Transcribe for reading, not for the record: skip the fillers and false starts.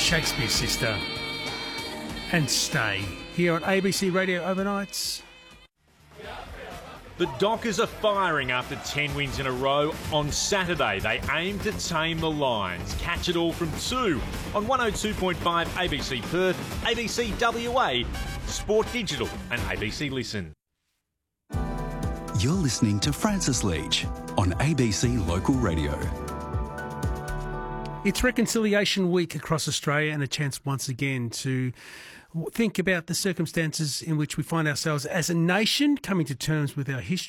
Shakespeare Sister and Stay here on ABC Radio Overnights. The Dockers are firing after 10 wins in a row. On Saturday, they aim to tame the Lions. Catch it all from 2 on 102.5 ABC Perth, ABC WA, Sport Digital and ABC Listen. You're listening to Francis Leach on ABC Local Radio. It's Reconciliation Week across Australia and a chance once again to think about the circumstances in which we find ourselves as a nation, coming to terms with our history